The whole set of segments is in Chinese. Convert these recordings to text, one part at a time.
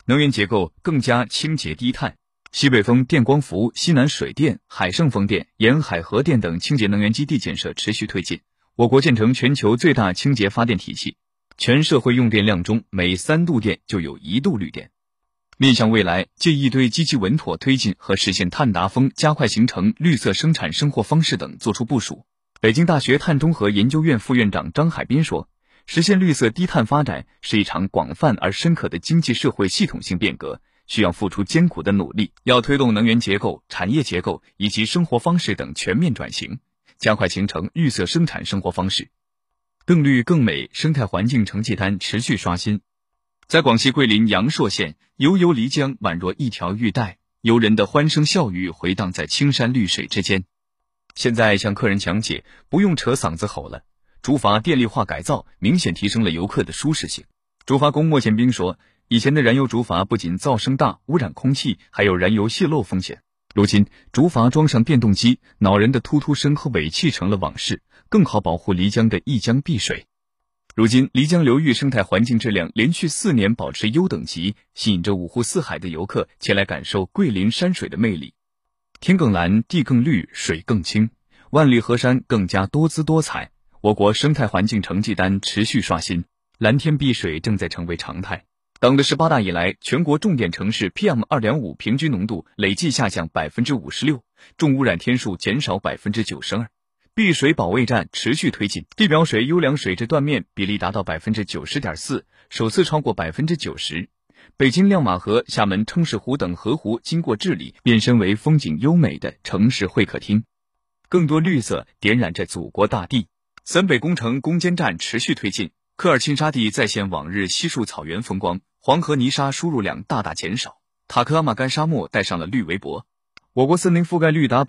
能源结构更加清洁低碳。西北风电光伏、西南水电、海盛风电、沿海核电等清洁能源基地建设持续推进，我国建成全球最大清洁发电体系，全社会用电量中每3度电就有1度绿电。面向未来，借意对积极稳妥推进和实现碳达峰、加快形成绿色生产生活方式等作出部署。北京大学碳中和研究院副院长张海滨说，实现绿色低碳发展是一场广泛而深刻的经济社会系统性变革，需要付出艰苦的努力，要推动能源结构、产业结构以及生活方式等全面转型，加快形成绿色生产生活方式。更绿更美生态环境成绩单持续刷新。在广西桂林阳朔县，悠悠漓江宛若一条玉带，游人的欢声笑语回荡在青山绿水之间。现在向客人讲解，不用扯嗓子吼了，竹筏电力化改造明显提升了游客的舒适性。竹筏工莫建兵说，以前的燃油竹筏不仅噪声大、污染空气，还有燃油泄漏风险。如今竹筏装上电动机，恼人的突突声和尾气成了往事，更好保护漓江的一江碧水。如今漓江流域生态环境质量连续4年保持优等级，吸引着五湖四海的游客前来感受桂林山水的魅力。天更蓝，地更绿，水更清，万里河山更加多姿多彩。我国生态环境成绩单持续刷新，蓝天碧水正在成为常态。党的18大以来，全国重点城市 PM2.5 平均浓度累计下降 56%， 重污染天数减少 92%。碧水保卫战持续推进，地表水优良水质断面比例达到 90.4%， 首次超过 90%。北京亮马河、厦门称氏湖等河湖经过治理，变身为风景优美的城市会客厅。更多绿色点染着祖国大地。三北工程攻坚战持续推进，科尔沁沙地再现往日稀树草原风光，黄河泥沙输入量大大减少，塔克阿玛干沙漠戴上了绿围脖。我国森林覆盖率达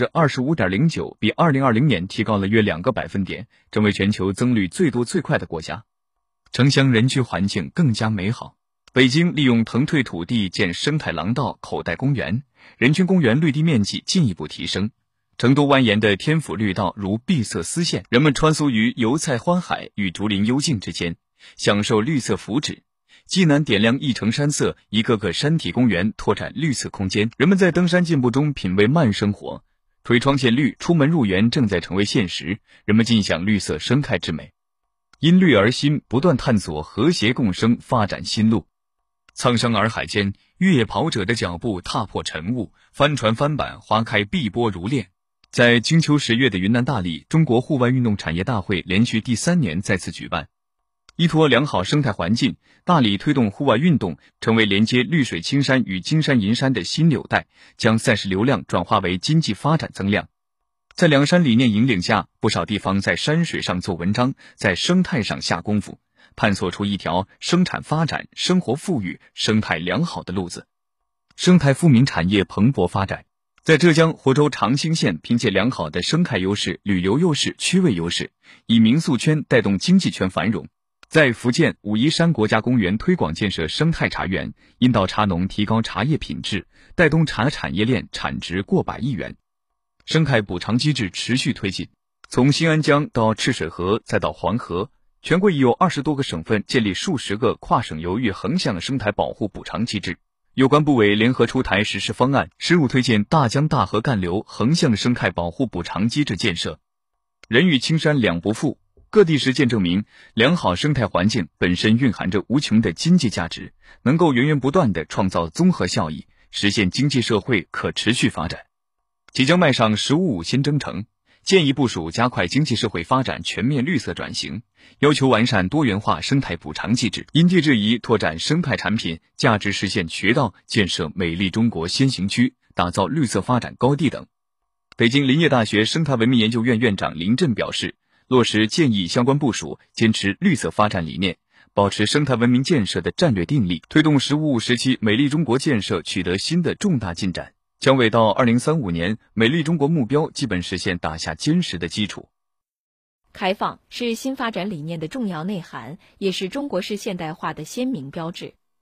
25.09%， 比2020年提高了约2个百分点，成为全球增绿最多最快的国家。城乡人居环境更加美好。北京利用腾退土地建生态廊道、口袋公园，人均公园绿地面积进一步提升。成都蜿蜒的天府绿道如碧色丝线，人们穿梭于油菜欢海与竹林幽静之间，享受绿色福祉。济南点亮一城山色，一个个山体公园拓展绿色空间，人们在登山进步中品味慢生活。推窗见绿，出门入园正在成为现实，人们尽享绿色生态之美。因绿而新，不断探索和谐共生发展新路。沧桑洱海间，越野跑者的脚步踏破晨雾，帆船帆板划开碧波如练。在金秋10月的云南大理，中国户外运动产业大会连续第3年再次举办。依托良好生态环境，大理推动户外运动成为连接绿水青山与金山银山的新纽带，将赛事流量转化为经济发展增量。在两山理念引领下，不少地方在山水上做文章，在生态上下功夫，探索出一条生产发展、生活富裕、生态良好的路子。生态富民产业蓬勃发展。在浙江湖州长兴县，凭借良好的生态优势、旅游优势、区位优势，以民宿圈带动经济圈繁荣。在福建武夷山国家公园推广建设生态茶园，引导茶农提高茶叶品质，带动茶产业链产值过百亿元。生态补偿机制持续推进，从新安江到赤水河再到黄河，全国已有20多个省份建立数十个跨省流域横向生态保护补偿机制。有关部委联合出台实施方案，深入推进大江大河干流横向生态保护补偿机制建设。人与青山两不负，各地实践证明，良好生态环境本身蕴含着无穷的经济价值，能够源源不断地创造综合效益，实现经济社会可持续发展。即将迈上“十五五”新征程，建议部署加快经济社会发展全面绿色转型，要求完善多元化生态补偿机制，因地制宜拓展生态产品价值实现渠道，建设美丽中国先行区，打造绿色发展高地等。北京林业大学生态文明研究院院长林震表示，落实建议相关部署，坚持绿色发展理念，保持生态文明建设的战略定力，推动“十五五”时期美丽中国建设取得新的重大进展，将为到2035年美丽中国目标基本实现打下坚实的基础。 开放是新发展理念的重要内涵，也是中国式现代化的鲜明标志。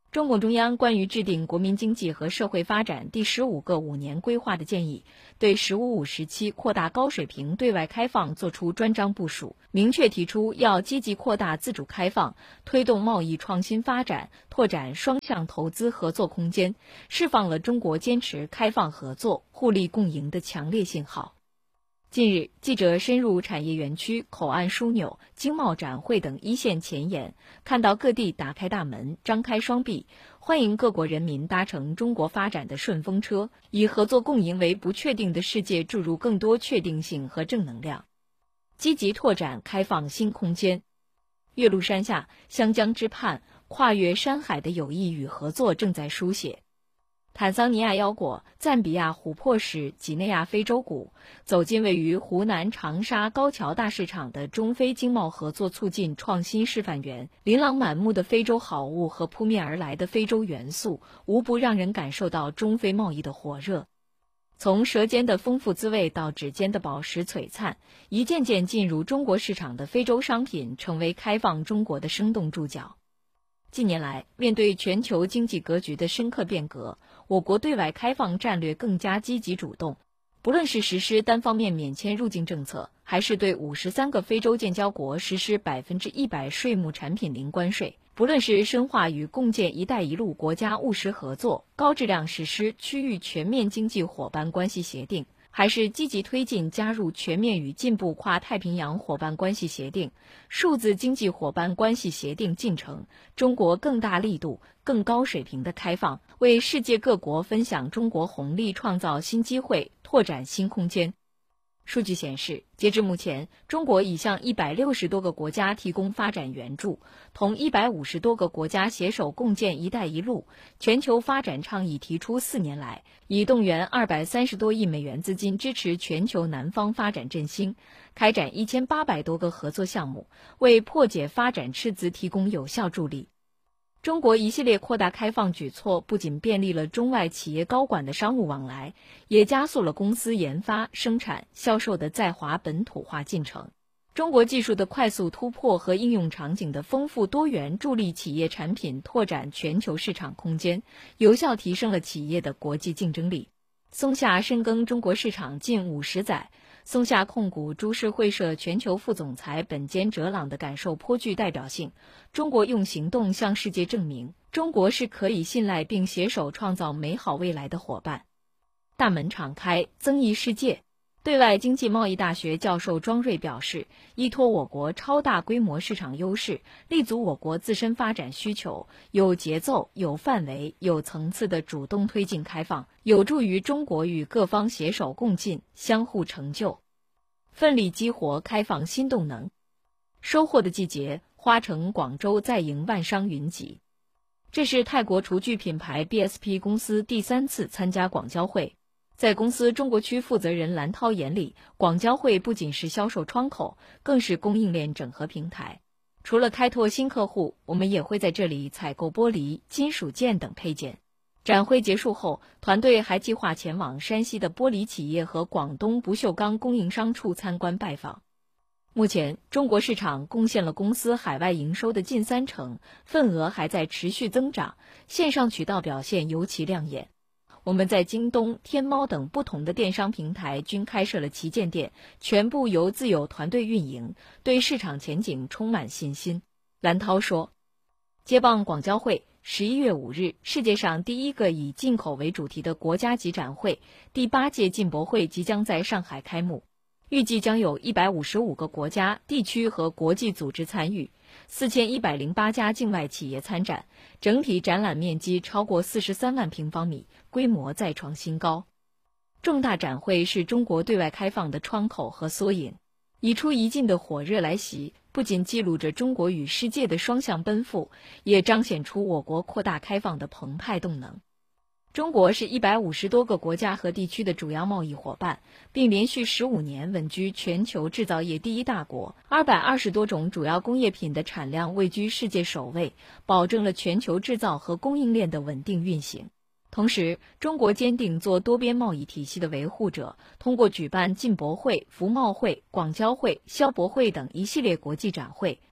中共中央关于制定国民经济和社会发展第15个5年规划的建议，对“十五五”时期扩大高水平对外开放作出专章部署，明确提出要积极扩大自主开放，推动贸易创新发展，拓展双向投资合作空间，释放了中国坚持开放合作、互利共赢的强烈信号。近日，记者深入产业园区、口岸枢纽、经贸展会等一线前沿，看到各地打开大门、张开双臂，欢迎各国人民搭乘中国发展的顺风车，以合作共赢为不确定的世界注入更多确定性和正能量，积极拓展开放新空间。岳麓山下，湘江之畔，跨越山海的友谊与合作正在书写。坦桑尼亚腰果、赞比亚琥珀石、几内亚非洲鼓，走进位于湖南长沙高桥大市场的中非经贸合作促进创新示范园，琳琅满目的非洲好物和扑面而来的非洲元素，无不让人感受到中非贸易的火热。从舌尖的丰富滋味到指尖的宝石璀璨，一件件进入中国市场的非洲商品成为开放中国的生动注脚。近年来，面对全球经济格局的深刻变革，我国对外开放战略更加积极主动。不论是实施单方面免签入境政策，还是对53个非洲建交国实施100%税目产品零关税，不论是深化与共建“一带一路”国家务实合作，高质量实施区域全面经济伙伴关系协定，还是积极推进加入全面与进步跨太平洋伙伴关系协定、数字经济伙伴关系协定进程，中国更大力度、更高水平的开放，为世界各国分享中国红利创造新机会、拓展新空间。数据显示，截至目前，中国已向160多个国家提供发展援助，同150多个国家携手共建“一带一路”全球发展倡议提出4年来，已动员230多亿美元资金支持全球南方发展振兴，开展1800多个合作项目，为破解发展赤字提供有效助力。中国一系列扩大开放举措不仅便利了中外企业高管的商务往来，也加速了公司研发、生产、销售的在华本土化进程。中国技术的快速突破和应用场景的丰富多元，助力企业产品拓展全球市场空间，有效提升了企业的国际竞争力。松下深耕中国市场近50载，松下控股株式会社全球副总裁本间哲朗的感受颇具代表性。中国用行动向世界证明，中国是可以信赖并携手创造美好未来的伙伴。大门敞开，增益世界。对外经济贸易大学教授庄瑞表示，依托我国超大规模市场优势，立足我国自身发展需求，有节奏、有范围、有层次的主动推进开放，有助于中国与各方携手共进，相互成就，奋力激活开放新动能。收获的季节，花城广州再迎万商云集。这是泰国厨具品牌 BSP 公司第3次参加广交会。在公司中国区负责人蓝涛眼里，广交会不仅是销售窗口，更是供应链整合平台。除了开拓新客户，我们也会在这里采购玻璃、金属件等配件。展会结束后，团队还计划前往山西的玻璃企业和广东不锈钢供应商处参观拜访。目前，中国市场贡献了公司海外营收的近30%，份额还在持续增长，线上渠道表现尤其亮眼。我们在京东、天猫等不同的电商平台均开设了旗舰店，全部由自有团队运营，对市场前景充满信心。蓝涛说，接棒广交会，11月5日，世界上第一个以进口为主题的国家级展会——第8届进博会即将在上海开幕，预计将有155个国家、地区和国际组织参与，4108家境外企业参展，整体展览面积超过43万平方米，规模再创新高。重大展会是中国对外开放的窗口和缩影，一出一进的火热来袭，不仅记录着中国与世界的双向奔赴，也彰显出我国扩大开放的澎湃动能。中国是150多个国家和地区的主要贸易伙伴，并连续15年稳居全球制造业第一大国，220多种主要工业品的产量位居世界首位，保证了全球制造和供应链的稳定运行。同时，中国坚定做多边贸易体系的维护者，通过举办进博会、服贸会、广交会、消博会等一系列国际展会，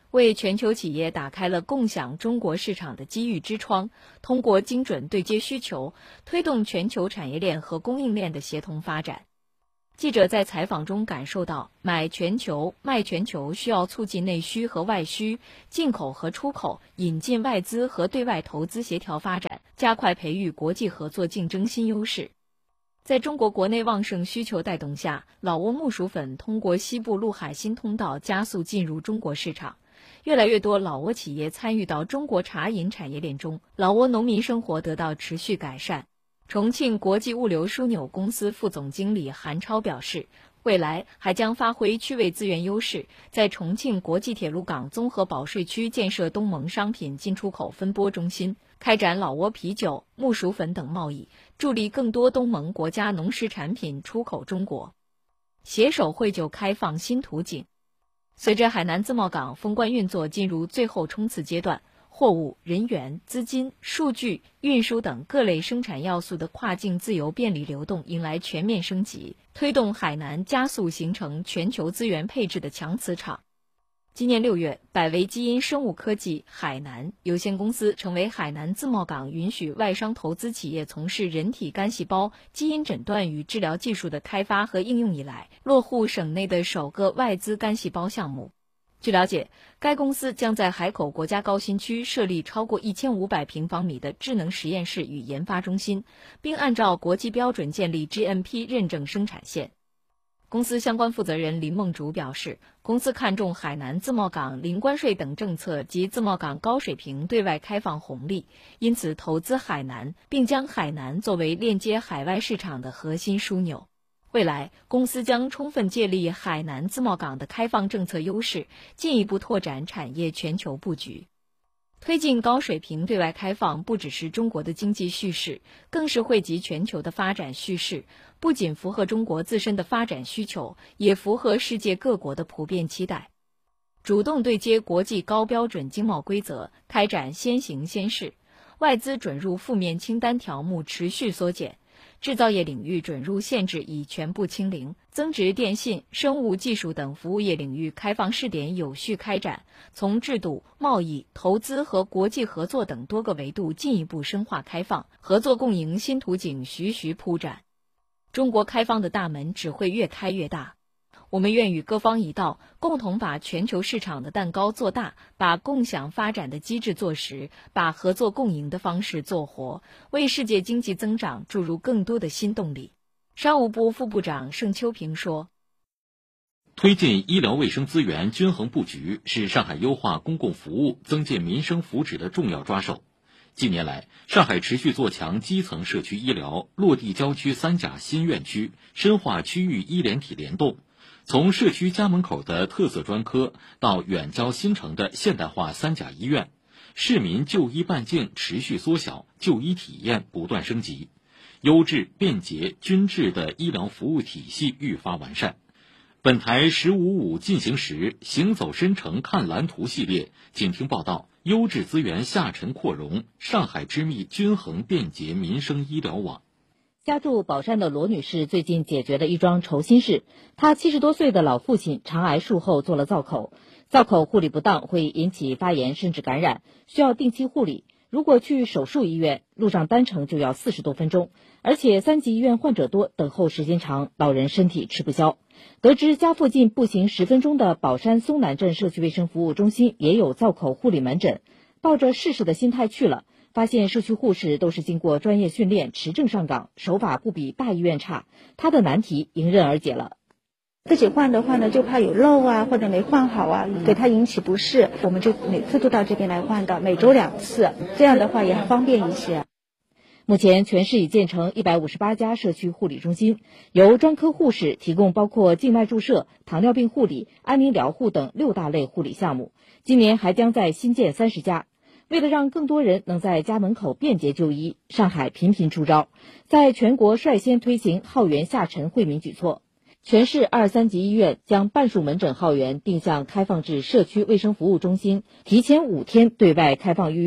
为全球企业打开了共享中国市场的机遇之窗，通过精准对接需求，推动全球产业链和供应链的协同发展。记者在采访中感受到，买全球、卖全球需要促进内需和外需、进口和出口、引进外资和对外投资协调发展，加快培育国际合作竞争新优势。在中国国内旺盛需求带动下，老挝木薯粉通过西部陆海新通道加速进入中国市场。越来越多老挝企业参与到中国茶饮产业链中，老挝农民生活得到持续改善。重庆国际物流枢纽公司副总经理韩超表示，未来还将发挥区位资源优势，在重庆国际铁路港综合保税区建设东盟商品进出口分拨中心，开展老挝啤酒、木薯粉等贸易，助力更多东盟国家农食产品出口中国，携手惠就开放新途径。随着海南自贸港封关运作进入最后冲刺阶段，货物、人员、资金、数据、运输等各类生产要素的跨境自由便利流动迎来全面升级，推动海南加速形成全球资源配置的强磁场。今年6月，百维基因生物科技海南有限公司成为海南自贸港允许外商投资企业从事人体干细胞基因诊断与治疗技术的开发和应用以来，落户省内的首个外资干细胞项目。据了解，该公司将在海口国家高新区设立超过1500平方米的智能实验室与研发中心，并按照国际标准建立 GMP 认证生产线。公司相关负责人林梦竹表示，公司看重海南自贸港零关税等政策及自贸港高水平对外开放红利，因此投资海南，并将海南作为链接海外市场的核心枢纽。未来，公司将充分借力海南自贸港的开放政策优势，进一步拓展产业全球布局。推进高水平对外开放不只是中国的经济叙事，更是惠及全球的发展叙事，不仅符合中国自身的发展需求，也符合世界各国的普遍期待。主动对接国际高标准经贸规则，开展先行先试，外资准入负面清单条目持续缩减，制造业领域准入限制已全部清零，增值电信、生物技术等服务业领域开放试点有序开展，从制度、贸易、投资和国际合作等多个维度进一步深化开放，合作共赢新途径徐徐铺展。中国开放的大门只会越开越大。我们愿与各方一道，共同把全球市场的蛋糕做大，把共享发展的机制做实，把合作共赢的方式做活，为世界经济增长注入更多的新动力。商务部副部长盛秋平说， 推进医疗卫生资源均衡布局是上海优化公共服务、增进民生福祉的重要抓手。近年来，上海持续做强基层社区医疗，落地郊区3甲新院区，深化区域医联体联动。从社区家门口的特色专科到远郊新城的现代化3甲医院，市民就医半径持续缩小，就医体验不断升级，优质、便捷、均质的医疗服务体系愈发完善。本台“15.5”进行时行走深城看蓝图系列，请听报道：优质资源下沉扩容，上海织密均衡便捷民生医疗网。 家住宝山的罗女士最近解决了一桩愁心事。她70多岁的老父亲肠癌术后做了造口，造口护理不当会引起发炎甚至感染，需要定期护理。如果去手术医院，路上单程就要40多分钟，而且3级医院患者多，等候时间长，老人身体吃不消。得知家附近步行10分钟的宝山松南镇社区卫生服务中心也有造口护理门诊，抱着试试的心态去了，发现社区护士都是经过专业训练，持证上岗，手法不比大医院差，他的难题迎刃而解了。 自己换的话呢，就怕有漏啊，或者没换好啊，给他引起不适，我们就每次都到这边来换的，每周2次，这样的话也方便一些。 目前全市已建成158家社区护理中心，由专科护士提供包括静脉注射、糖尿病护理、安宁疗护等6大类护理项目，今年还将在新建30家。为了让更多人能在家门口便捷就医，上海频频出招，在全国率先推行号源下沉惠民举措。全市2、3级医院将半数门诊号源定向开放至社区卫生服务中心，提前5天对外开放预约。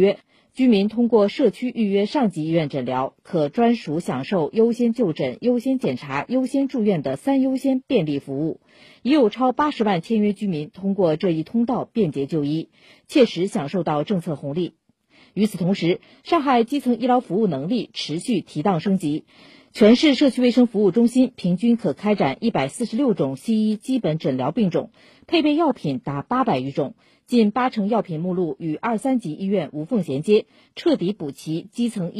居民通过社区预约上级医院诊疗，可专属享受优先就诊、优先检查、优先住院的3优先便利服务。已有超80万签约居民通过这一通道便捷就医，切实享受到政策红利。与此同时，上海基层医疗服务能力持续提档升级，全市社区卫生服务中心平均可开展146种西医基本诊疗病种，配备药品达800余种，近80%药品目录与2、3级医院无缝衔接，彻底补齐基层医